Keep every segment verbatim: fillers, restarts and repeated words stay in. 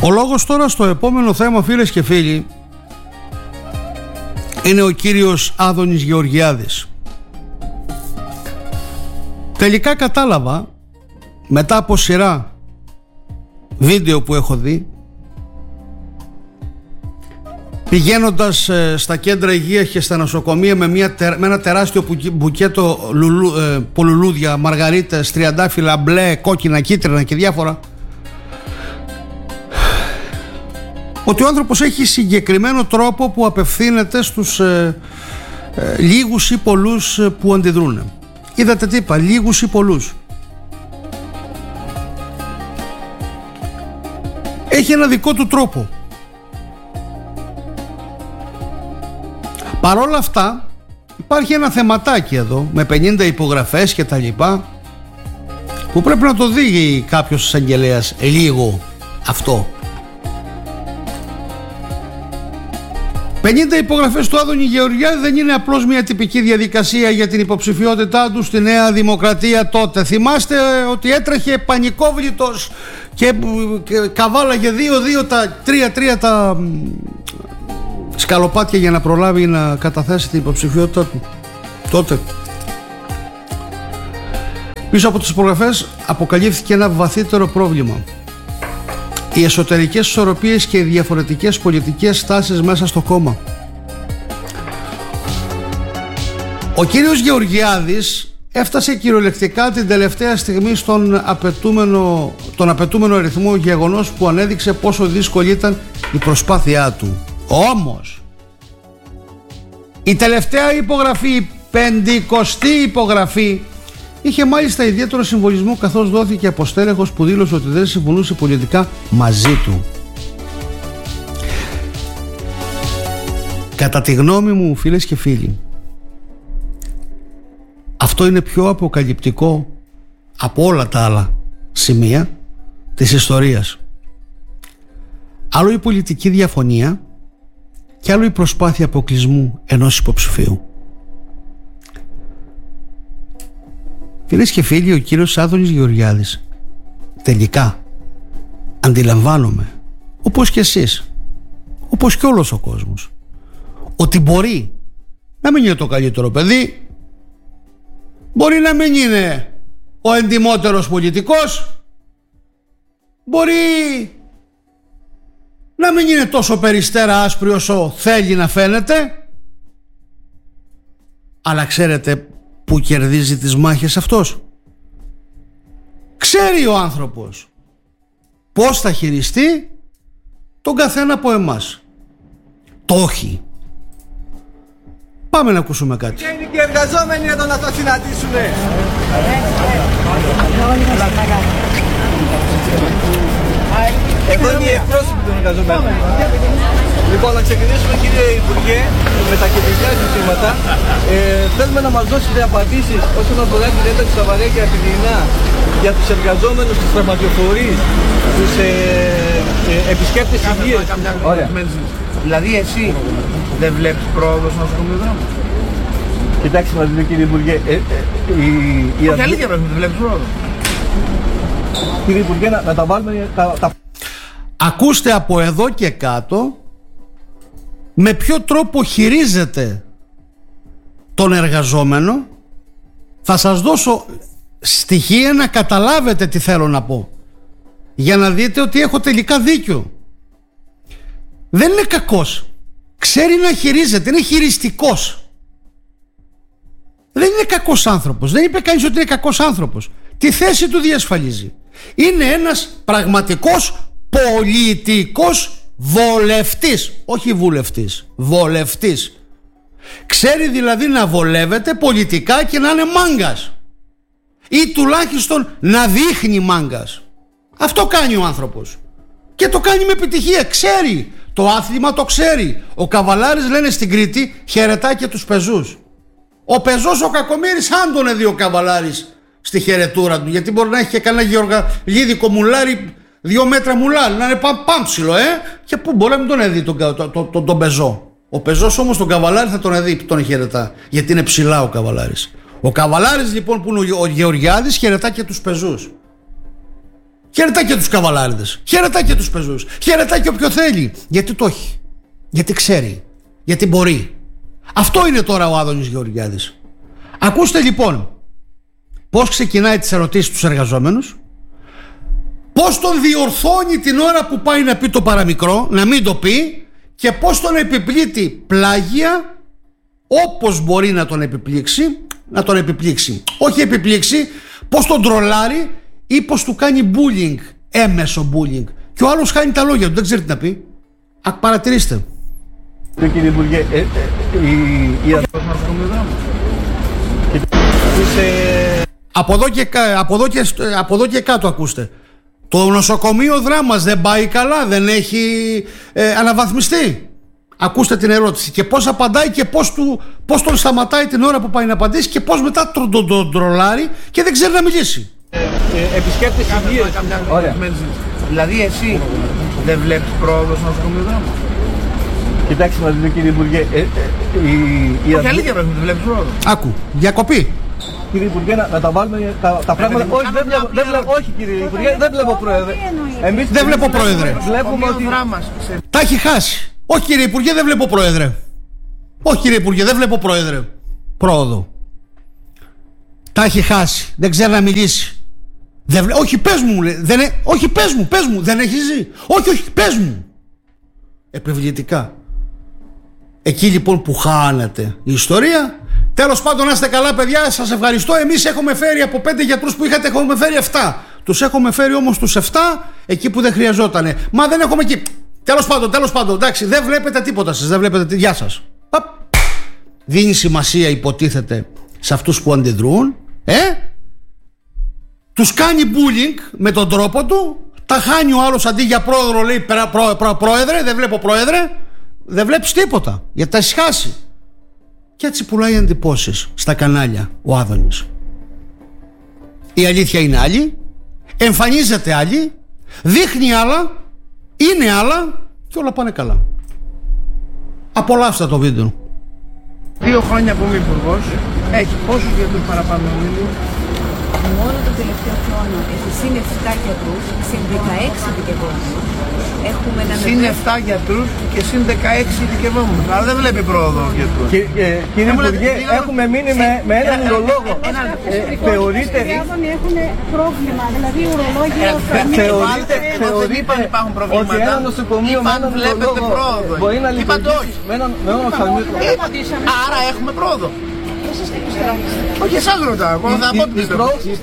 Ο λόγος τώρα στο επόμενο θέμα, φίλες και φίλοι, είναι ο κύριος Άδωνης Γεωργιάδης. Τελικά κατάλαβα, μετά από σειρά βίντεο που έχω δει, πηγαίνοντας ε, στα κέντρα υγείας και στα νοσοκομεία με, μια, με ένα τεράστιο μπουκέτο λουλου, ε, πολουλούδια, μαργαρίτες, τριαντάφυλλα, μπλε, κόκκινα, κίτρινα και διάφορα, ότι ο άνθρωπος έχει συγκεκριμένο τρόπο που απευθύνεται στους ε, ε, λίγους ή πολλούς που αντιδρούν. Είδατε τι είπα, λίγους ή πολλούς. Έχει ένα δικό του τρόπο. Παρόλα αυτά υπάρχει ένα θεματάκι εδώ με πενήντα υπογραφές και τα λοιπά, που πρέπει να το δει κάποιος εισαγγελέας λίγο αυτό. πενήντα υπογραφές του Άδωνη Γεωργιάδη δεν είναι απλώς μια τυπική διαδικασία για την υποψηφιότητά του στη Νέα Δημοκρατία τότε. Θυμάστε ότι έτρεχε πανικόβλητος και, και καβάλαγε δύο δύο τα τρία τρία τα σκαλοπάτια για να προλάβει να καταθέσει την υποψηφιότητά του τότε. Πίσω από τις υπογραφές αποκαλύφθηκε ένα βαθύτερο πρόβλημα: οι εσωτερικές ισορροπίες και οι διαφορετικές πολιτικές στάσεις μέσα στο κόμμα. Ο κύριος Γεωργιάδης έφτασε κυριολεκτικά την τελευταία στιγμή στον απαιτούμενο, τον απαιτούμενο αριθμό, γεγονός που ανέδειξε πόσο δύσκολη ήταν η προσπάθειά του. Όμως η τελευταία υπογραφή, η πεντηκοστή υπογραφή, είχε μάλιστα ιδιαίτερο συμβολισμό, καθώς δόθηκε από στέλεχος που δήλωσε ότι δεν συμφωνούσε πολιτικά μαζί του. Κατά τη γνώμη μου, φίλες και φίλοι, αυτό είναι πιο αποκαλυπτικό από όλα τα άλλα σημεία της ιστορίας. Άλλο η πολιτική διαφωνία και άλλο η προσπάθεια αποκλεισμού ενός υποψηφίου. Φίλες και φίλοι, ο κύριος Άδωνης Γεωργιάδης τελικά αντιλαμβάνομαι, όπως και εσείς, όπως και όλος ο κόσμος, ότι μπορεί να μην είναι το καλύτερο παιδί, μπορεί να μην είναι ο εντιμότερος πολιτικός, μπορεί να μην είναι τόσο περιστέρα άσπρη όσο θέλει να φαίνεται, αλλά ξέρετε που κερδίζει τις μάχες αυτός? Ξέρει ο άνθρωπος πώς θα χειριστεί τον καθένα από εμάς. Το όχι. Πάμε να ακούσουμε κάτι. Και είναι και οι εργαζόμενοι εδώ να το συναντήσουνε. Εδώ είναι οι εκπρόσωποι των εργαζομένων. Λοιπόν, να ξεκινήσουμε, κύριε Υπουργέ, με τα κεντρικά ζητήματα. Ε, θέλουμε να μας δώσετε απαντήσεις όσον αφορά την ένταξη στα βαρέα και αφιδινά για τους εργαζόμενους, τους τραυματιοφορείς, τους ε, ε, επισκέπτες υγείας. Ωραία. Δηλαδή εσύ δεν βλέπεις πρόοδο στο νοσοκομείο? Κοιτάξτε μας δείτε, κύριε Υπουργέ. Ε, ε, η, η Όχι, αλήθεια πρέπει, δεν βλέπεις πρόοδο. Κύριε Υπουργέ, να, να τα βάλουμε τα, τα... Ακούστε από εδώ και κάτω με ποιο τρόπο χειρίζεται τον εργαζόμενο. Θα σας δώσω στοιχεία να καταλάβετε τι θέλω να πω, για να δείτε ότι έχω τελικά δίκιο. Δεν είναι κακός, ξέρει να χειρίζεται, είναι χειριστικός. Δεν είναι κακός άνθρωπος, δεν είπε κανείς ότι είναι κακός άνθρωπος. Τη θέση του διασφαλίζει. Είναι ένας πραγματικός πολιτικός βολευτής, όχι βουλευτής, βολευτής. Ξέρει δηλαδή να βολεύεται πολιτικά και να είναι μάγκας, ή τουλάχιστον να δείχνει μάγκας. Αυτό κάνει ο άνθρωπος και το κάνει με επιτυχία. Ξέρει το άθλημα, το ξέρει. Ο Καβαλάρης, λένε στην Κρήτη, χαιρετάει και τους πεζούς. Ο πεζός ο Κακομοίρης άντωνε δει ο Καβαλάρης στη χαιρετούρα του, γιατί μπορεί να έχει και κανένα γεωργαλίδικο μουλάρι, δύο μέτρα μουλάρι, να είναι πάμπψιλο, ε, και πού μπορεί να μην τον έδει τον, τον, τον, τον, τον πεζό. Ο πεζός όμως τον Καβαλάρη θα τον έδει, τον χαιρετά, γιατί είναι ψηλά ο Καβαλάρης. Ο Καβαλάρης λοιπόν, που είναι ο Γεωργιάδης, χαιρετά και τους πεζούς. Χαιρετά και τους καβαλάριδες, χαιρετά και τους πεζούς, χαιρετά και όποιο θέλει. Γιατί το έχει, γιατί ξέρει, γιατί μπορεί. Αυτό είναι τώρα ο Άδωνης Γεωργιάδης. Ακούστε λοιπόν πώς ξεκινάει τις ερωτήσεις στους εργαζόμενους, πώς τον διορθώνει την ώρα που πάει να πει το παραμικρό, να μην το πει, και πώς τον επιπλήττει πλάγια, όπως μπορεί να τον επιπλήξει, να τον επιπλήξει. Όχι επιπλήξει, πώς τον τρολάρει ή πώς του κάνει bullying, έμεσο bullying. Και ο άλλος χάνει τα λόγια του, δεν ξέρει τι να πει. Α, παρατηρήστε. Κύριε Υπουργέ, ε, ε, η, η... Από εδώ και, από εδώ και, από εδώ και κάτω ακούστε. Το νοσοκομείο Δράμας δεν πάει καλά, δεν έχει ε, αναβαθμιστεί. Ακούστε την ερώτηση και πώς απαντάει και πώς, του, πώς τον σταματάει την ώρα που πάει να απαντήσει και πώς μετά τον, τον, τον τρολάρει και δεν ξέρει να μιλήσει. Ε, ε, επισκέπτες υγείας. Ωραία. Δηλαδή εσύ δεν βλέπεις πρόοδο στο νοσοκομείο Δράμας? Κοιτάξτε μας δείτε κύριε Υπουργέ, ε, ε, η... Όχι αλήθεια πρέπει, δεν βλέπεις πρόοδο. Άκου, διακοπή. Κύριε Υπουργέ, να, να τα βάλουμε τα, τα πράγματα. Όχι, δεν βλέπω, δεν βλέπω, όχι κύριε Υπουργέ, δεν βλέπω πρόεδρε. Εμείς δεν βλέπω πρόεδρε. Βλέπουμε ότι... Τα έχει χάσει. Όχι κύριε Υπουργέ, δεν βλέπω πρόεδρε. Όχι κύριε Υπουργέ, δεν βλέπω πρόεδρε. Πρόοδο. Τα έχει χάσει. Δεν ξέρει να μιλήσει. Δεν βλέ... Όχι πες μου, λέει. Δεν... Όχι πες μου, πες μου. Δεν έχει ζει. Όχι, όχι, πες μου. Επιβλητικά. Εκεί λοιπόν που χάνεται η ιστορία. Τέλος πάντων, να είστε καλά παιδιά, σας ευχαριστώ. Εμείς έχουμε φέρει από πέντε γιατρούς που είχατε, έχουμε φέρει εφτά. Τους έχουμε φέρει όμως τους εφτά εκεί που δεν χρειαζότανε. Μα δεν έχουμε εκεί. Τέλος πάντων, τέλος πάντων, εντάξει, δεν βλέπετε τίποτα σας, δεν βλέπετε τη γεια σας. Παπ. Δίνει σημασία, υποτίθεται, σε αυτούς που αντιδρούν, ε? Τους κάνει bullying με τον τρόπο του, τα χάνει ο άλλος, αντί για πρόεδρο λέει προ, προ, προ, πρόεδρε, δεν βλέπω πρόεδρε, δεν βλέπεις τίποτα, γιατί τα έχει χάσει. Και έτσι πουλάει εντυπώσεις στα κανάλια ο Άδωνης. Η αλήθεια είναι άλλη, εμφανίζεται άλλη, δείχνει άλλα, είναι άλλα και όλα πάνε καλά. Απολαύστε το βίντεο. Δύο χρόνια που είμαι υπουργός, έχει πόσους γιατρούς παραπάνω μήνυμα? Μόνο το τελευταίο χρόνο έχει συν επτά γιατρούς, συν δεκαέξι δικαιωμένους. Έχουμε ένα συν επτά γιατρούς και συν δεκαέξι δικαιωμένους. Αλλά δεν βλέπει πρόοδο ο γιατρούς. Κύριε Υπουργέ, έχουμε μείνει με έναν ουρολόγο. Θεωρείτε... έχουν πρόβλημα, δηλαδή ουρολόγοι... Θεωρείτε ότι υπάρχουν προβλήματα. Ότι ένα νοσοκομείο με έναν ουρολόγο μπορεί να λειτουργήσει με έναν οφθαλμίο? Άρα έχουμε πρόοδο. Όχι εσάς ρωτάω, εγώ θα πω τι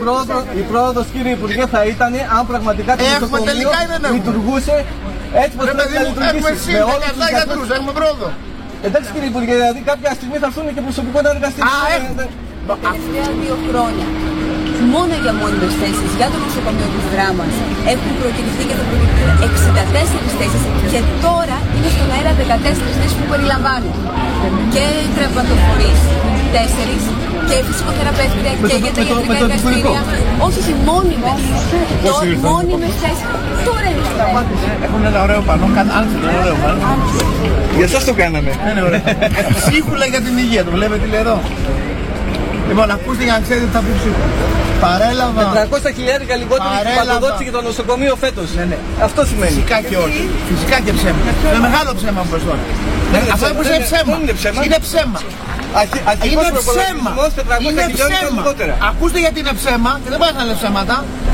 η πρόοδος κύριε Υπουργέ θα ήταν αν πραγματικά το νοσοκομείο λειτουργούσε έτσι πως πρέπει να λειτουργήσει με όλους τους γιατρούς. Έχουμε πρόοδο. Εντάξει κύριε Υπουργέ, δηλαδή κάποια στιγμή θα έρθουν και προσωπικότητα εργαστήρια. Τα τελευταία δύο χρόνια μόνο για μόνιμες θέσεις για το νοσοκομείο της Δράμας έχουν προκηρυχθεί και θα προκηρυχθούν εξήντα τέσσερις θέσεις και τώρα είναι στον αέρα δεκατέσσερις θέσεις που περιλαμβάνουν και τραυματοφορείς τέσσερις και φυσικοθεραπεύτρια και για τα ιατρικά εργαστήρια. Όχι, όχι, μόνιμες. Μόνιμες θέσεις. Τώρα είναι στο αέρα. Έχουν ένα ωραίο πανό, άνοιξε ένα ωραίο πανό. Για εσάς το κάναμε. Ψίχουλα για την υγεία, το βλέπετε λέει εδώ. Λοιπόν, ακούστε για να ξέρετε τι θα πει ψίχουλα. Παρέλαβα. τετρακόσια χιλιάδες λιγότερη χρηματοδότηση για το νοσοκομείο φέτος. Ναι, ναι. Αυτό σημαίνει. Φυσικά και όχι. Φυσικά και ψέμα. Με μεγάλο ψέμα που τώρα. Αυτό που είναι ψέμα. Είναι ψέμα. Είναι ψέμα. Είναι ψέμα. Ακούστε γιατί είναι ψέμα και δεν πάει να είναι ψέματα.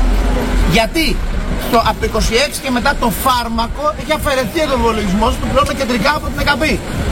Γιατί στο, από το είκοσι έξι και μετά το φάρμακο έχει αφαιρεθεί ο εμβολιασμός του πλέον κεντρικά από την ΕΚΑΠΗ.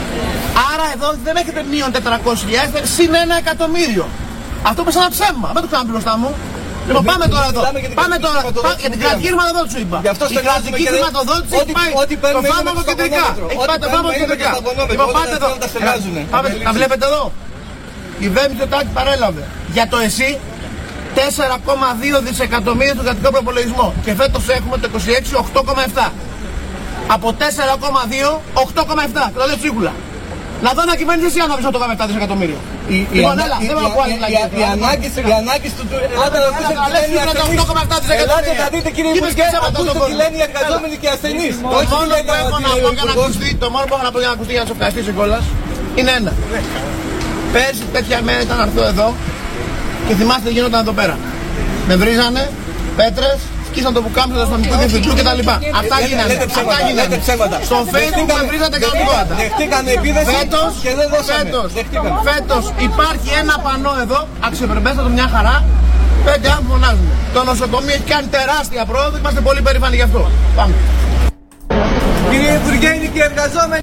Άρα εδώ δεν έχετε μείον τετρακόσιες χιλιάδες, συν ένα εκατομμύριο. Αυτό πες ένα ψέμα, δεν το κάνω μπροστά μου. Λοιπόν, πάμε τώρα εδώ. Πάμε τώρα για την κρατική χρηματοδότηση σου είπα. Η κρατική χρηματοδότηση έχει πάει το φάρμακο κεντρικά. Έχει πάει το φάρμακο κεντρικά. Λοιπόν, πάτε εδώ. Τα βλέπετε εδώ. Η Βέμη Τιωτάκη παρέλαβε για το ΕΣΥ τέσσερα κόμμα δύο δισεκατομμύρια του κρατικό προπολογισμό. Και φέτος έχουμε το είκοσι έξι οκτώ κόμμα επτά. Από τέσσερα κόμμα δύο, οκτώ κόμμα επτά. Και το λέω ψίχουλα. Να δω να κυβέρνηση εσύ αν να πεις οκτώ κόμμα επτά δισεκατομμύρια. Λοιπόν, έλα, δεν μπορώ να πω άλλη πλαγιά. Η ανάγκη του... Άντε να πείτε τι λένε οι ασθενείς. Ελάτε να δείτε κύριε Υπουργέ, ακούστε τι λένε οι εργαζόμενοι και οι ασθενείς. Το μόνο που έχω να πω για να ακουστεί, το μόνο που έχω να πω για να ακουστεί για να σου ευχαριστήσω κιόλας, είναι ένα. Πέρσι τέτοια μέρα ήταν να έρθω εδώ και θυμάστε τι γινόταν εδώ πέρα. Με βρίζανε, πέτρες, σκίσαν το πουκάμισο του αστυνομικού διευθυντού κτλ. Αυτά γίνανε. Αυτά γίνανε. Στο Facebook με βρίζατε κανονικότατα. Δεχτήκανε επίδεση και δεν δώσανε. Φέτος υπάρχει ένα πανό εδώ, αξιοπρεπέστατο, μια χαρά. Πέντε άνθρωποι φωνάζουν. Το νοσοκομείο έχει κάνει τεράστια πρόοδο, είμαστε πολύ περήφανοι γι' αυτό. Πάμε. Κύριε Υπουργέ, είναι και εργαζόμενοι.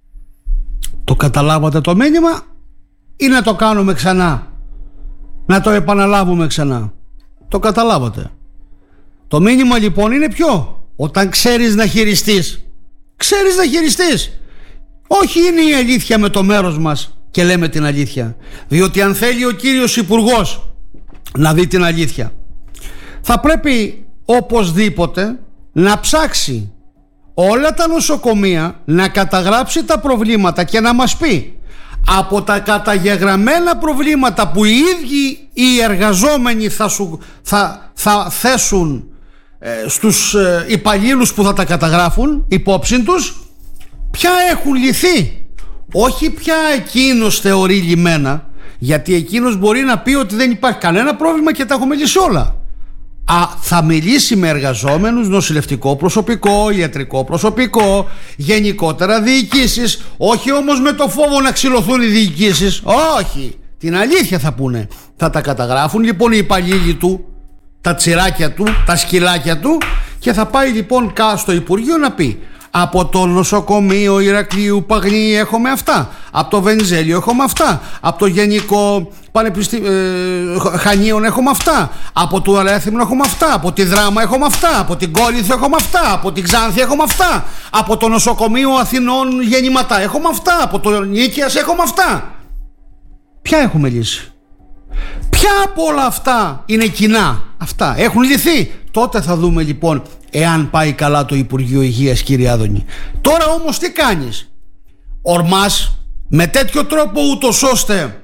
Το καταλάβατε το μήνυμα ή να το κάνουμε ξανά? Να το επαναλάβουμε ξανά? Το καταλάβατε. Το μήνυμα λοιπόν είναι ποιο? Όταν ξέρεις να χειριστείς, ξέρεις να χειριστείς. Όχι είναι η αλήθεια με το μέρος μας και λέμε την αλήθεια. Διότι αν θέλει ο κύριος Υπουργός να δει την αλήθεια, θα πρέπει οπωσδήποτε να ψάξει όλα τα νοσοκομεία, να καταγράψει τα προβλήματα και να μας πει από τα καταγεγραμμένα προβλήματα που οι ίδιοι οι εργαζόμενοι θα, σου, θα, θα θέσουν ε, στους ε, υπαλλήλους που θα τα καταγράφουν υπόψη τους, ποια έχουν λυθεί. Όχι πια εκείνος θεωρεί λυμμένα, γιατί εκείνος μπορεί να πει ότι δεν υπάρχει κανένα πρόβλημα και τα έχουμε λύσει όλα. Α, θα μιλήσει με εργαζόμενους, νοσηλευτικό προσωπικό, ιατρικό προσωπικό, γενικότερα διοικήσεις. Όχι όμως με το φόβο να ξυλωθούν οι διοικήσεις. Όχι, την αλήθεια θα πούνε. Θα τα καταγράφουν λοιπόν οι υπαλλήλοι του, τα τσιράκια του, τα σκυλάκια του, και θα πάει λοιπόν στο Υπουργείο να πει: από το νοσοκομείο Ηρακλείου Παγνή έχουμε αυτά, από το Βενιζέλιο έχουμε αυτά, από το Γενικό Πανεπιστήμιο ε, Χανίων έχουμε αυτά, από το Αλέθυμνο έχουμε αυτά, από τη Δράμα έχουμε αυτά, από την Κόλινθο έχουμε αυτά, από την Ξάνθη έχουμε αυτά, από το νοσοκομείο Αθηνών Γεννηματά έχουμε αυτά, από το Νίκαιας έχουμε αυτά. Ποια έχουμε λύσει? Ποια από όλα αυτά είναι κοινά? Αυτά έχουν λυθεί? Τότε θα δούμε λοιπόν εάν πάει καλά το Υπουργείο Υγείας, κύριε Άδωνη. Τώρα όμως τι κάνεις? Ορμάς με τέτοιο τρόπο ούτως ώστε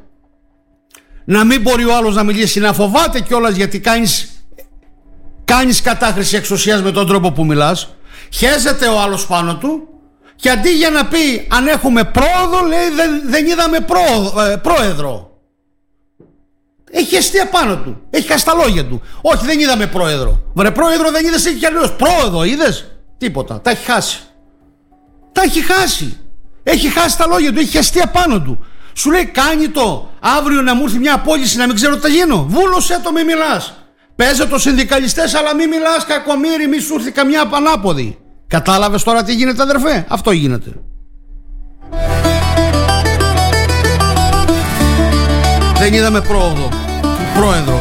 να μην μπορεί ο άλλος να μιλήσει, να φοβάται κιόλας, γιατί κάνεις, κάνεις κατάχρηση εξουσίας με τον τρόπο που μιλάς. Χέζεται ο άλλος πάνω του και αντί για να πει αν έχουμε πρόοδο, λέει δεν, δεν είδαμε πρόοδο, ε, πρόεδρο. Έχει χεστεί απάνω του. Έχει χάσει τα λόγια του. Όχι, δεν είδαμε πρόεδρο. Βρε πρόεδρο δεν είδες, έχει κι αλλιώς. Πρόεδρο είδες? Τίποτα. Τα έχει χάσει. Τα έχει χάσει. Έχει χάσει τα λόγια του. Έχει χεστεί απάνω του. Σου λέει κάνει το αύριο να μου έρθει μια απόλυση να μην ξέρω τι θα γίνω. Βούλωσέ το, μη μιλάς. Παίζε το συνδικαλιστές, αλλά μη μιλάς κακομοίρη, μη σου έρθει καμιά απανάποδη. Κατάλαβες τώρα τι γίνεται, αδερφέ? Αυτό γίνεται. Δεν είδαμε πρόοδο του πρόεδρο.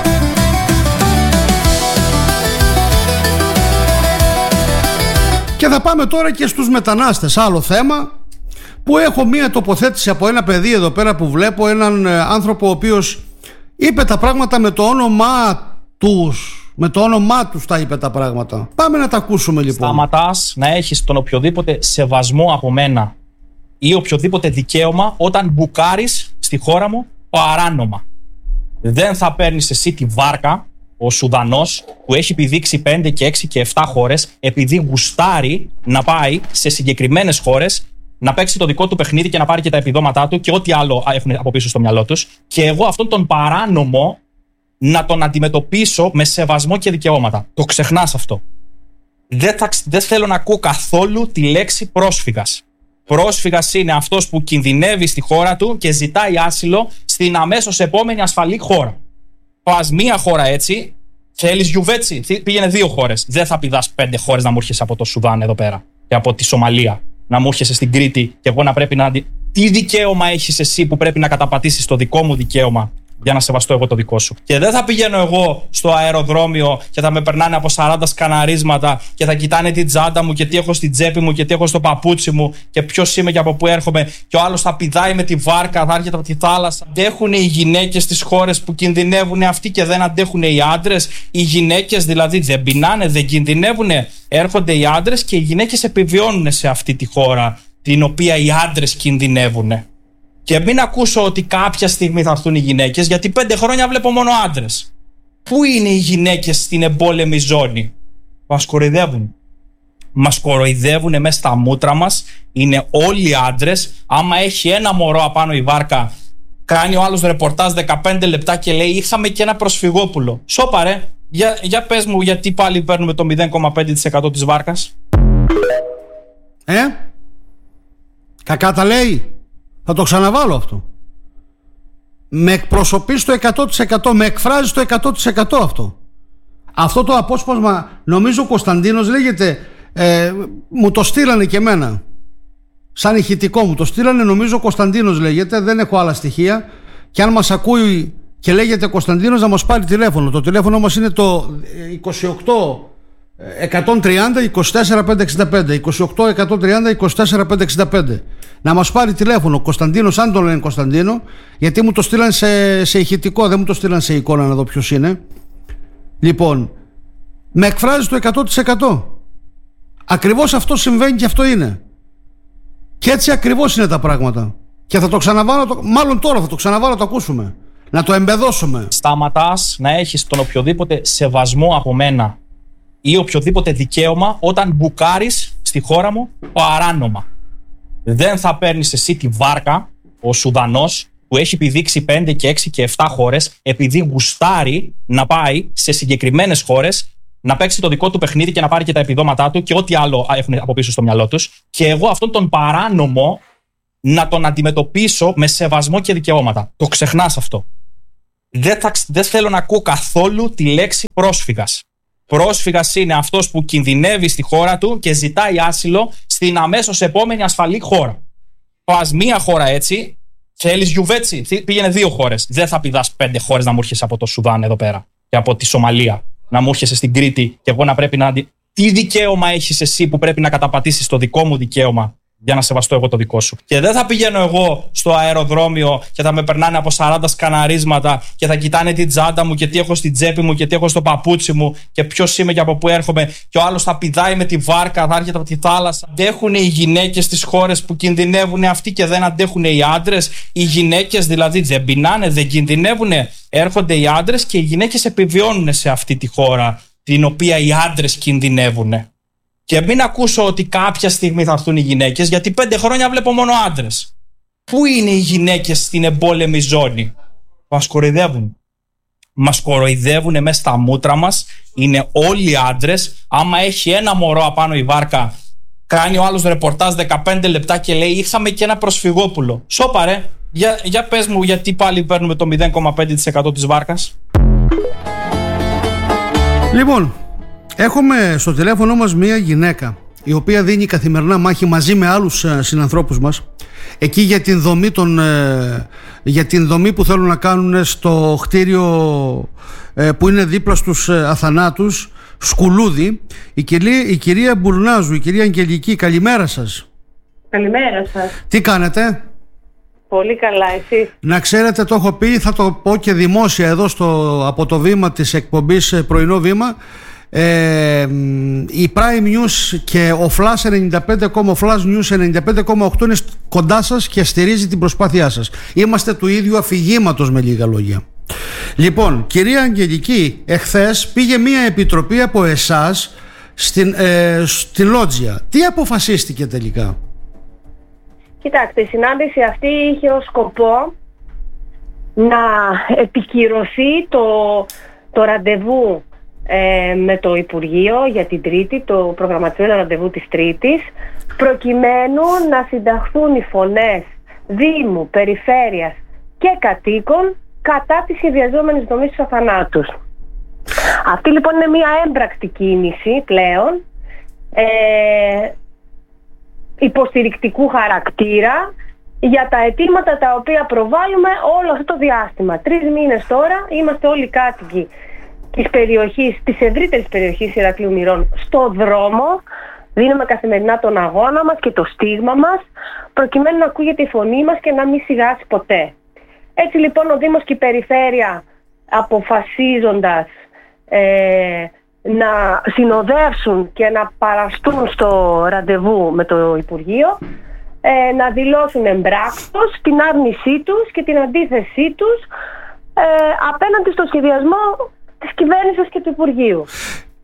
Και θα πάμε τώρα και στους μετανάστες. Άλλο θέμα που έχω μία τοποθέτηση από ένα παιδί εδώ πέρα που βλέπω, έναν άνθρωπο ο οποίος είπε τα πράγματα με το όνομά τους. Με το όνομά τους τα είπε τα πράγματα. Πάμε να τα ακούσουμε λοιπόν. Σταματάς να έχεις τον οποιοδήποτε σεβασμό από μένα ή οποιοδήποτε δικαίωμα όταν μπουκάρεις στη χώρα μου παράνομα. Δεν θα παίρνεις εσύ τη βάρκα, ο Σουδανός που έχει επιδείξει πέντε και έξι και επτά χώρες, επειδή γουστάρει να πάει σε συγκεκριμένες χώρες να παίξει το δικό του παιχνίδι και να πάρει και τα επιδόματά του και ό,τι άλλο έχουν από πίσω στο μυαλό τους, και εγώ αυτόν τον παράνομο να τον αντιμετωπίσω με σεβασμό και δικαιώματα. Το ξεχνάς αυτό. Δεν, θα, δεν θέλω να ακούω καθόλου τη λέξη πρόσφυγας. Πρόσφυγας είναι αυτός που κινδυνεύει στη χώρα του και ζητάει άσυλο στην αμέσως επόμενη ασφαλή χώρα. Πας μία χώρα έτσι, θέλεις γιουβέτσι, πήγαινε δύο χώρες. Δεν θα πηδάς πέντε χώρες να μου έρχεσαι από το Σουδάν εδώ πέρα και από τη Σομαλία. Να μου έρχεσαι στην Κρήτη και εγώ να πρέπει να. Τι δικαίωμα έχεις εσύ που πρέπει να καταπατήσεις το δικό μου δικαίωμα για να σεβαστώ εγώ το δικό σου? Και δεν θα πηγαίνω εγώ στο αεροδρόμιο και θα με περνάνε από σαράντα σκαναρίσματα και θα κοιτάνε την τσάντα μου και τι έχω στην τσέπη μου και τι έχω στο παπούτσι μου και ποιος είμαι και από πού έρχομαι, και ο άλλος θα πηδάει με τη βάρκα, θα έρχεται από τη θάλασσα. Αντέχουν οι γυναίκες στις χώρες που κινδυνεύουν αυτοί και δεν αντέχουν οι άντρες? Οι γυναίκες δηλαδή δεν πεινάνε, δεν κινδυνεύουν? Έρχονται οι άντρες και οι γυναίκες επιβιώνουν σε αυτή τη χώρα την οποία οι άντρες κινδυνεύουν. Και μην ακούσω ότι κάποια στιγμή θα έρθουν οι γυναίκες, γιατί πέντε χρόνια βλέπω μόνο άντρες. Πού είναι οι γυναίκες στην εμπόλεμη ζώνη? Μας κοροϊδεύουν. Μας κοροϊδεύουν μέσα στα μούτρα μας. Είναι όλοι άντρες. Άμα έχει ένα μωρό απάνω η βάρκα, κάνει ο άλλος ρεπορτάζ δεκαπέντε λεπτά και λέει είχαμε και ένα προσφυγόπουλο. Σώπα ρε, Για, για πες μου, γιατί πάλι παίρνουμε το μηδέν κόμμα πέντε τοις εκατό της βάρκας. Ε, κακά τα λέει. Θα το ξαναβάλω αυτό. Με εκπροσωπεί στο εκατό τοις εκατό, με εκφράζει στο εκατό τοις εκατό αυτό. Αυτό το απόσπασμα, νομίζω ο Κωνσταντίνος λέγεται, ε, μου το στείλανε και εμένα. Σαν ηχητικό μου το στείλανε, νομίζω ο Κωνσταντίνος λέγεται, δεν έχω άλλα στοιχεία. Και αν μας ακούει και λέγεται Κωνσταντίνος, να μας πάρει τηλέφωνο. Το τηλέφωνο μας είναι το είκοσι οκτώ εκατόν τριάντα είκοσι τέσσερα πεντακόσια εξήντα πέντε. είκοσι οκτώ εκατόν τριάντα είκοσι τέσσερα πεντακόσια εξήντα πέντε. Να μας πάρει τηλέφωνο Κωνσταντίνος, αν τον λένε Κωνσταντίνο, γιατί μου το στείλαν σε, σε ηχητικό, δεν μου το στείλαν σε εικόνα να δω ποιος είναι. Λοιπόν, με εκφράζει το εκατό τοις εκατό. Ακριβώς αυτό συμβαίνει και αυτό είναι. Και έτσι ακριβώς είναι τα πράγματα. Και θα το ξαναβάλω, το, μάλλον τώρα θα το ξαναβάλω, το ακούσουμε. Να το εμπεδώσουμε. Σταματάς να έχεις τον οποιοδήποτε σεβασμό από μένα ή οποιοδήποτε δικαίωμα όταν μπουκάρεις στη χώρα μου παράνομα. Δεν θα παίρνεις εσύ τη βάρκα, ο Σουδανός, που έχει επιδείξει πέντε και έξι και επτά χώρες, επειδή γουστάρει να πάει σε συγκεκριμένες χώρες, να παίξει το δικό του παιχνίδι και να πάρει και τα επιδόματά του και ό,τι άλλο έχουν από πίσω στο μυαλό τους. Και εγώ αυτόν τον παράνομο να τον αντιμετωπίσω με σεβασμό και δικαιώματα. Το ξεχνάς αυτό. Δεν, θα, δεν θέλω να ακούω καθόλου τη λέξη πρόσφυγας. Πρόσφυγας είναι αυτός που κινδυνεύει στη χώρα του και ζητάει άσυλο στην αμέσως επόμενη ασφαλή χώρα. Πας μία χώρα έτσι, θέλεις γιουβέτσι, πήγαινε δύο χώρες. Δεν θα πηδάς πέντε χώρες να μου έρχεσαι από το Σουδάν εδώ πέρα και από τη Σομαλία. Να μου έρχεσαι στην Κρήτη και εγώ να πρέπει να. Τι δικαίωμα έχεις εσύ που πρέπει να καταπατήσεις το δικό μου δικαίωμα για να σεβαστώ εγώ το δικό σου? Και δεν θα πηγαίνω εγώ στο αεροδρόμιο και θα με περνάνε από σαράντα σκαναρίσματα και θα κοιτάνε την τσάντα μου και τι έχω στην τσέπη μου και τι έχω στο παπούτσι μου και ποιος είμαι και από πού έρχομαι. Και ο άλλος θα πηδάει με τη βάρκα, θα έρχεται από τη θάλασσα. Αντέχουν οι γυναίκες στις χώρες που κινδυνεύουν αυτοί και δεν αντέχουν οι άντρες? Οι γυναίκες δηλαδή δεν πεινάνε, δεν κινδυνεύουν? Έρχονται οι άντρες και οι γυναίκες επιβιώνουν σε αυτή τη χώρα την οποία οι άντρες κινδυνεύουν. Και μην ακούσω ότι κάποια στιγμή θα έρθουν οι γυναίκες, γιατί πέντε χρόνια βλέπω μόνο άντρες. Πού είναι οι γυναίκες στην εμπόλεμη ζώνη? Μας κοροϊδεύουν. Μας κοροϊδεύουν μέσα στα μούτρα μας. Είναι όλοι άντρες. Άμα έχει ένα μωρό απάνω η βάρκα, κάνει ο άλλος ρεπορτάζ δεκαπέντε λεπτά και λέει είχαμε και ένα προσφυγόπουλο. Σώπα ρε. Για, για πες μου, γιατί πάλι παίρνουμε το μηδέν κόμμα πέντε τοις εκατό της βάρκας. Λοιπόν, έχουμε στο τηλέφωνο μας μία γυναίκα η οποία δίνει καθημερινά μάχη μαζί με άλλους συνανθρώπους μας εκεί για την δομή, των, για την δομή που θέλουν να κάνουν στο κτίριο που είναι δίπλα στους αθανάτους, Σκουλούδι. Η κυρία, η κυρία Μπουρνάζου, η κυρία Αγγελική, καλημέρα σας. Καλημέρα σας. Τι κάνετε? Πολύ καλά, εσείς? Να ξέρετε, το έχω πει, θα το πω και δημόσια εδώ στο, από το βήμα της εκπομπής Πρωινό Βήμα. Ε, η Prime News και ο Flash ενενήντα πέντε, ο Flash News ενενήντα πέντε κόμμα οκτώ είναι κοντά σας και στηρίζει την προσπάθειά σας. Είμαστε του ίδιου αφηγήματος, με λίγα λόγια. Λοιπόν, κυρία Αγγελική, εχθές πήγε μία επιτροπή από εσάς στην, ε, στη Λότζια. Τι αποφασίστηκε τελικά? Κοιτάξτε, η συνάντηση αυτή είχε ως σκοπό να επικυρωθεί το, το ραντεβού ε, με το Υπουργείο για την Τρίτη, το προγραμματισμένο ραντεβού της Τρίτης, προκειμένου να συνταχθούν οι φωνές Δήμου, Περιφέρειας και κατοίκων κατά της σχεδιαζόμενης δομής του αθανάτους. Αυτή λοιπόν είναι μια έμπρακτη κίνηση πλέον, ε, υποστηρικτικού χαρακτήρα για τα αιτήματα τα οποία προβάλλουμε όλο αυτό το διάστημα. Τρεις μήνες τώρα είμαστε όλοι κάτοικοι της περιοχής, της ευρύτερης περιοχής Ηρακλείου Μηρών στο δρόμο. Δίνουμε καθημερινά τον αγώνα μας και το στίγμα μας προκειμένου να ακούγεται η φωνή μας και να μην σιγάσει ποτέ. Έτσι λοιπόν ο Δήμος και η Περιφέρεια, αποφασίζοντας ε, να συνοδεύσουν και να παραστούν στο ραντεβού με το Υπουργείο, ε, να δηλώσουν εμπράκτος την άρνησή τους και την αντίθεσή τους ε, απέναντι στο σχεδιασμό της κυβέρνησης και του Υπουργείου.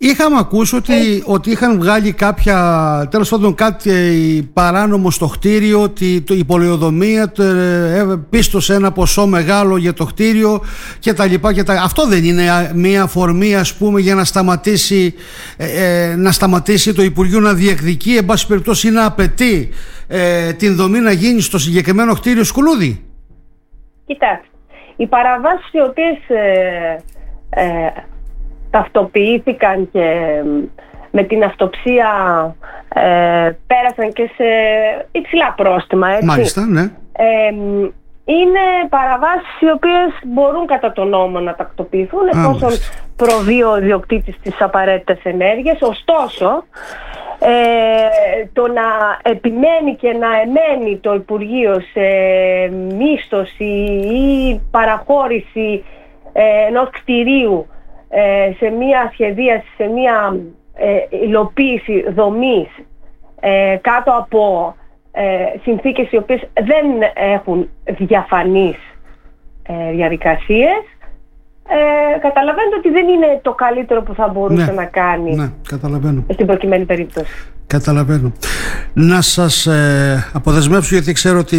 Είχαμε ακούσει ότι, ότι είχαν βγάλει κάποια, τέλος πάντων κάτι παράνομο στο κτίριο, ότι το, η πολεοδομία το, ε, πίστωσε ένα ποσό μεγάλο για το κτίριο και τα λοιπά και τα... Αυτό δεν είναι μια αφορμή, ας πούμε, για να σταματήσει, ε, ε, να σταματήσει το Υπουργείο να διεκδικεί, εν πάση περιπτώσει, ή να απαιτεί ε, την δομή να γίνει στο συγκεκριμένο κτίριο Σκουλούδη? Κοιτάξτε, οι παραβάσεις οι οποίες ε, ε, ταυτοποιήθηκαν και με την αυτοψία ε, πέρασαν και σε υψηλά πρόστιμα, έτσι. Μάλιστα, ναι. Ε, είναι παραβάσεις οι οποίες μπορούν κατά τον νόμο να τακτοποιηθούν εφόσον προβεί ο ιδιοκτήτης της απαραίτητες ενέργειες. Ωστόσο, ε, το να επιμένει και να εμένει το Υπουργείο σε μίσθωση ή παραχώρηση ε, ενός κτηρίου σε μία σχεδίαση, σε μία ε, υλοποίηση δομής ε, κάτω από ε, συνθήκες οι οποίες δεν έχουν διαφανείς ε, διαδικασίες, ε, καταλαβαίνετε ότι δεν είναι το καλύτερο που θα μπορούσε, ναι, να κάνει, ναι, καταλαβαίνω, στην προκειμένη περίπτωση. Καταλαβαίνω. Να σας ε, αποδεσμεύσω, γιατί ξέρω ότι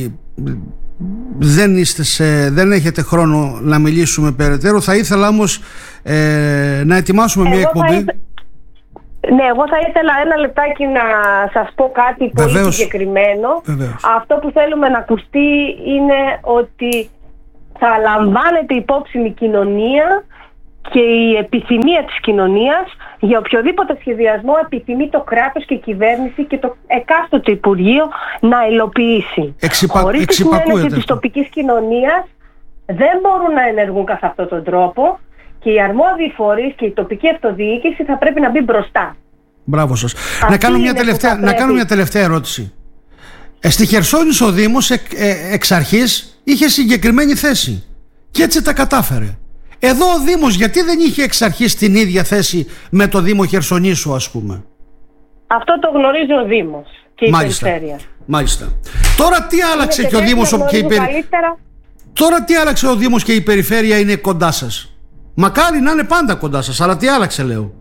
δεν, είστε σε, δεν έχετε χρόνο να μιλήσουμε περαιτέρω. Θα ήθελα όμως ε, να ετοιμάσουμε εγώ μια εκπομπή. Ήθε... Ναι, εγώ θα ήθελα ένα λεπτάκι να σας πω κάτι πολύ Βεβαίως. συγκεκριμένο. Βεβαίως. Αυτό που θέλουμε να ακουστεί είναι ότι θα λαμβάνεται υπόψη η κοινωνία και η επιθυμία της κοινωνίας για οποιοδήποτε σχεδιασμό επιθυμεί το κράτος και η κυβέρνηση και το εκάστοτε Υπουργείο να υλοποιήσει. Εξυπα... Χωρίς τη συνένεση της τοπικής κοινωνίας δεν μπορούν να ενεργούν καθ' αυτόν τον τρόπο και οι αρμόδιοι φορείς και η τοπική αυτοδιοίκηση θα πρέπει να μπει μπροστά. Μπράβο σας. Να κάνω, μια τελευταία, να κάνω μια τελευταία ερώτηση. Ε, στη Χερσόνησο ο Δήμος εκ, ε, εξ αρχής είχε συγκεκριμένη θέση και έτσι τα κατάφερε. Εδώ ο Δήμος γιατί δεν είχε εξ αρχής την ίδια θέση με το Δήμο Χερσονήσου, ας πούμε? Αυτό το γνωρίζει ο Δήμος και η Μάλιστα. Περιφέρεια. Μάλιστα. Τώρα τι άλλαξε και ο Δήμος και η Περιφέρεια. Τώρα τι άλλαξε ο Δήμος και η Περιφέρεια είναι κοντά σας? Μακάρι να είναι πάντα κοντά σας, αλλά τι άλλαξε, λέω?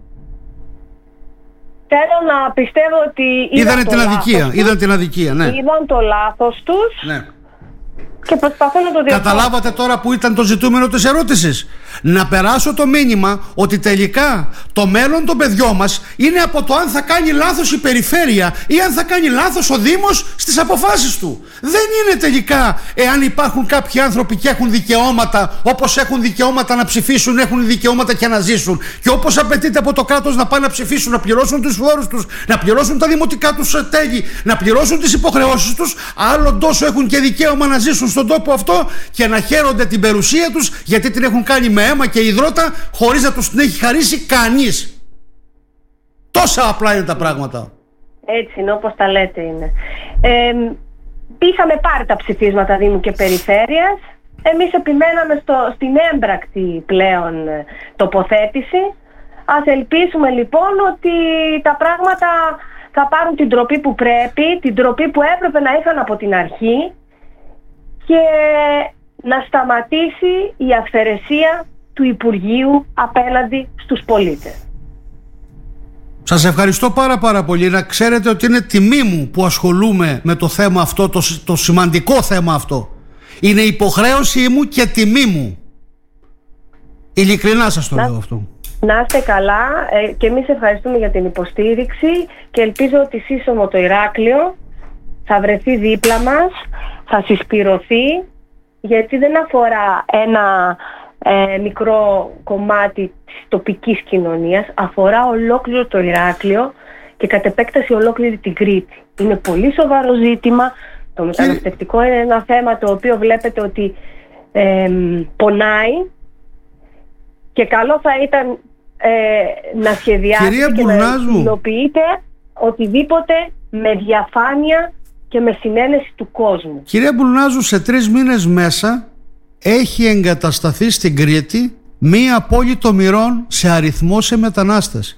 Θέλω να πιστεύω ότι είδαν την αδικία, είδαν την αδικία, ναι. Είδαν το λάθος τους, ναι, και προσπαθούν να το διορθώσουν. Καταλάβατε τώρα που ήταν το ζητούμενο της ερώτησης? Να περάσω το μήνυμα ότι τελικά το μέλλον των παιδιών μας είναι από το αν θα κάνει λάθος η Περιφέρεια ή αν θα κάνει λάθος ο Δήμος στις αποφάσεις του. Δεν είναι τελικά εάν υπάρχουν κάποιοι άνθρωποι και έχουν δικαιώματα, όπως έχουν δικαιώματα να ψηφίσουν, έχουν δικαιώματα και να ζήσουν. Και όπως απαιτείται από το κράτος να πάνε να ψηφίσουν, να πληρώσουν τους φόρους τους, να πληρώσουν τα δημοτικά τους τέλη, να πληρώσουν τις υποχρεώσεις τους, άλλον τόσο έχουν και δικαίωμα να ζήσουν στον τόπο αυτό και να χαίρονται την περιουσία τους, γιατί την έχουν κάνει με αίμα και υδρότα χωρίς να τους την έχει χαρίσει κανείς. Τόσα απλά είναι τα πράγματα. Έτσι είναι, όπως τα λέτε είναι. Ε, είχαμε πάρει τα ψηφίσματα Δήμου και Περιφέρειας. Εμείς επιμέναμε στο, στην έμπρακτη πλέον τοποθέτηση. Ας ελπίσουμε λοιπόν ότι τα πράγματα θα πάρουν την τροπή που πρέπει, την τροπή που έπρεπε να είχαν από την αρχή, και να σταματήσει η αυθαιρεσία του Υπουργείου απέναντι στους πολίτες. Σας ευχαριστώ πάρα πάρα πολύ. Να ξέρετε ότι είναι τιμή μου που ασχολούμαι με το θέμα αυτό, το, το σημαντικό θέμα αυτό. Είναι υποχρέωσή μου και τιμή μου. Ειλικρινά σας το να, λέω αυτό. Να είστε καλά, ε, και εμείς ευχαριστούμε για την υποστήριξη και ελπίζω ότι σύσσωμο το Ηράκλειο θα βρεθεί δίπλα μας, θα συσπυρωθεί, γιατί δεν αφορά ένα ε, μικρό κομμάτι της τοπικής κοινωνίας, αφορά ολόκληρο το Ηράκλειο και κατ' επέκταση ολόκληρη την Κρήτη. Είναι πολύ σοβαρό ζήτημα. Το μεταναστευτικό είναι ένα θέμα το οποίο βλέπετε ότι ε, πονάει, και καλό θα ήταν ε, να σχεδιάσετε και Μπουρνάζου, να υλοποιείτε οτιδήποτε με διαφάνεια και με συνένεση του κόσμου. Κυρία Μπουρνάζου, σε τρεις μήνες μέσα έχει εγκατασταθεί στην Κρήτη μία πόλη των Μυρών σε αριθμό σε μετανάστες.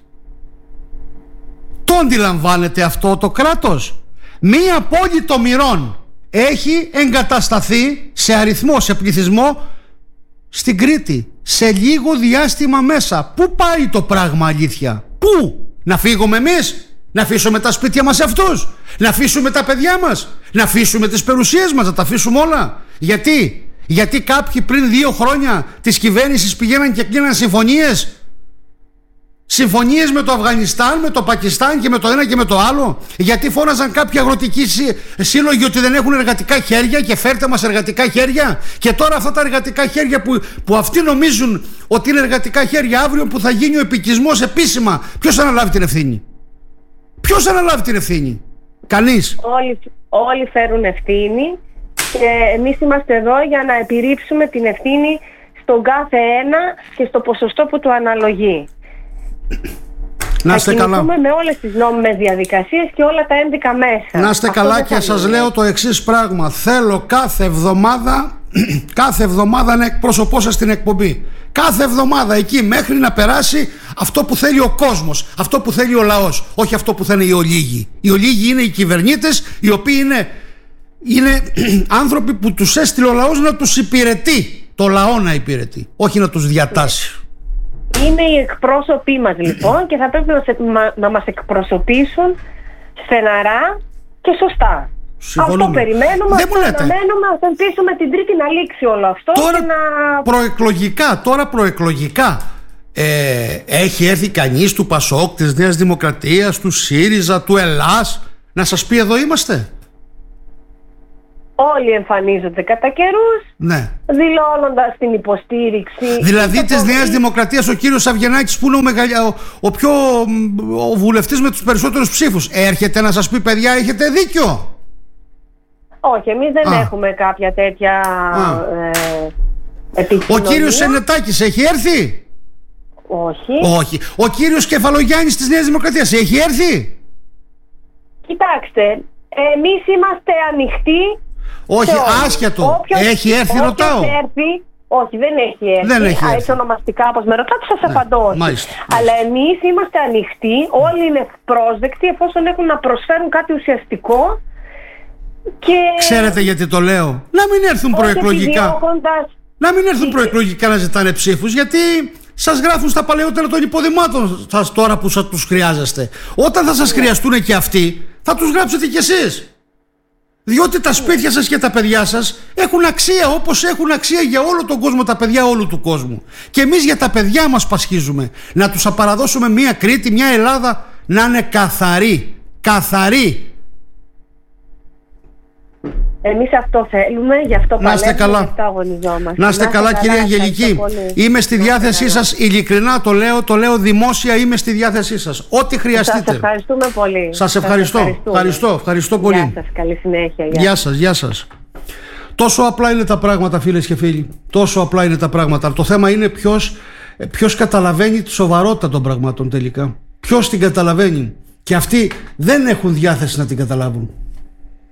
Το αντιλαμβάνεται αυτό το κράτος? Μία πόλη των Μυρών έχει εγκατασταθεί σε αριθμό, σε πληθυσμό στην Κρήτη. σε λίγο διάστημα μέσα. Πού πάει το πράγμα, αλήθεια? Πού? Να φύγουμε εμείς? Να αφήσουμε τα σπίτια μας σε αυτούς? Να αφήσουμε τα παιδιά μας? Να αφήσουμε τις περιουσίες μας? Να τα αφήσουμε όλα? Γιατί? Γιατί κάποιοι πριν δύο χρόνια της κυβέρνησης πηγαίναν και κλείναν συμφωνίες? Συμφωνίες με το Αφγανιστάν, με το Πακιστάν και με το ένα και με το άλλο? Γιατί φώναζαν κάποιοι αγροτικοί σύλλογοι ότι δεν έχουν εργατικά χέρια και φέρτε μας εργατικά χέρια? Και τώρα αυτά τα εργατικά χέρια που, που αυτοί νομίζουν ότι είναι εργατικά χέρια, αύριο που θα γίνει ο επικισμός επίσημα, ποιος αναλάβει την ευθύνη? Ποιος αναλάβει την ευθύνη? Κανείς. Όλοι, όλοι φέρουν ευθύνη και εμείς είμαστε εδώ για να επιρρύψουμε την ευθύνη στον κάθε ένα και στο ποσοστό που του αναλογεί. Να είστε καλά. Θα κινηθούμε με όλες τις νόμιμες διαδικασίες και όλα τα ένδικα μέσα. Να είστε καλά και σας λέω το εξής πράγμα. Θέλω κάθε εβδομάδα κάθε εβδομάδα να εκπροσωπώ σας στην εκπομπή. Κάθε εβδομάδα εκεί μέχρι να περάσει αυτό που θέλει ο κόσμος, αυτό που θέλει ο λαός, όχι αυτό που θέλει οι ολίγοι. Οι ολίγοι είναι οι κυβερνήτες, οι οποίοι είναι, είναι άνθρωποι που τους έστειλε ο λαός να τους υπηρετεί. Το λαό να υπηρετεί, όχι να τους διατάσει. Είναι οι εκπρόσωποι μας λοιπόν και θα πρέπει να, σε, να, να μας εκπροσωπήσουν στεναρά και σωστά. Συμφωνούμε. Αυτό περιμένουμε, δεν μου λέτε. Αναμένουμε, θα ελπίσουμε την Τρίτη να λήξει όλο αυτό. Τώρα και να... προεκλογικά, τώρα προεκλογικά ε, έχει έρθει κανείς του Πασόκ, της Νέας Δημοκρατίας, του ΣΥΡΙΖΑ, του Ελλάς να σας πει εδώ είμαστε? Όλοι εμφανίζονται κατά καιρούς, ναι, δηλώνοντας την υποστήριξη. Δηλαδή της Νέας Δημοκρατίας ο κύριος Αυγενάκης, που είναι ο, μεγαλια, ο, ο πιο ο βουλευτής με τους περισσότερους ψήφους, έρχεται να σας πει παιδιά έχετε δίκιο? Όχι, εμείς δεν Α. έχουμε κάποια τέτοια ε, επικοινωνία. Ο κύριος Σενετάκης έχει έρθει? Όχι. Όχι. Ο κύριος Κεφαλογιάννης της Νέας Δημοκρατίας έχει έρθει? Κοιτάξτε, εμείς είμαστε ανοιχτοί. Όχι, άσχετο. Όποιος, έχει έρθει, ρωτάω. Έρθει, όχι, δεν έχει έρθει. Δεν έχει έρθει. Έτσι ονομαστικά, όπως με ρωτάτε, σας ναι, απαντώ όχι. Μάλιστα, μάλιστα. Αλλά εμείς είμαστε ανοιχτοί, όλοι είναι πρόσδεκτοι εφόσον έχουν να προσφέρουν κάτι ουσιαστικό. Και... Ξέρετε γιατί το λέω? Να μην έρθουν προεκλογικά. Να μην έρθουν προεκλογικά να ζητάνε ψήφους, γιατί σας γράφουν στα παλαιότερα των υποδημάτων σας τώρα που σας τους χρειάζεστε. Όταν θα σας χρειαστούν και αυτοί, θα τους γράψετε κι εσείς. Διότι τα σπίτια σας και τα παιδιά σας έχουν αξία, όπως έχουν αξία για όλο τον κόσμο τα παιδιά όλου του κόσμου. Και εμείς για τα παιδιά μας πασχίζουμε. Να τους απαραδώσουμε μια Κρήτη, μια Ελλάδα να είναι καθαρή. Καθαρή. Εμείς αυτό θέλουμε, γι' αυτό να είστε παλεύουμε, καλά. γι' αυτό αγωνιζόμαστε. Να είστε καλά, κυρία Αγγελική. Είμαι στη διάθεσή σας, ειλικρινά το λέω, το λέω δημόσια, είμαι στη διάθεσή σας. Ό,τι χρειαστείτε. Σας ευχαριστούμε πολύ. Σας ευχαριστώ. Σας ευχαριστώ, ευχαριστώ πολύ. Γεια σας, καλή συνέχεια. Γεια, γεια σας, γεια σας. Τόσο απλά είναι τα πράγματα, φίλες και φίλοι. Τόσο απλά είναι τα πράγματα. Το θέμα είναι ποιος, ποιος καταλαβαίνει τη σοβαρότητα των πραγμάτων τελικά. Ποιος την καταλαβαίνει. Και αυτοί δεν έχουν διάθεση να την καταλάβουν.